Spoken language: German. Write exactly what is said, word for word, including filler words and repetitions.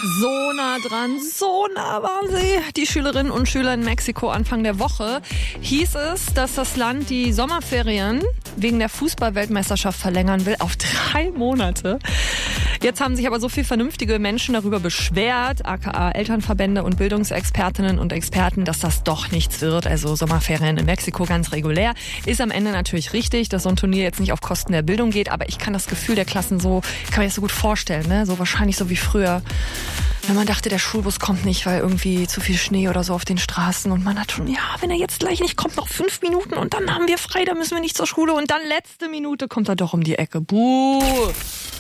So nah dran, so nah waren sie. Die Schülerinnen und Schüler in Mexiko Anfang der Woche hieß es, dass das Land die Sommerferien wegen der Fußball-Weltmeisterschaft verlängern will auf drei Monate. Jetzt haben sich aber so viele vernünftige Menschen darüber beschwert, aka Elternverbände und Bildungsexpertinnen und Experten, dass das doch nichts wird. Also Sommerferien in Mexiko ganz regulär. Ist am Ende natürlich richtig, dass so ein Turnier jetzt nicht auf Kosten der Bildung geht, aber ich kann das Gefühl der Klassen so, kann mir das so gut vorstellen, ne? So wahrscheinlich so wie früher. Wenn man dachte, der Schulbus kommt nicht, weil irgendwie zu viel Schnee oder so auf den Straßen und man hat schon, ja, wenn er jetzt gleich nicht kommt, noch fünf Minuten und dann haben wir frei, dann müssen wir nicht zur Schule und dann letzte Minute kommt er doch um die Ecke. Buh!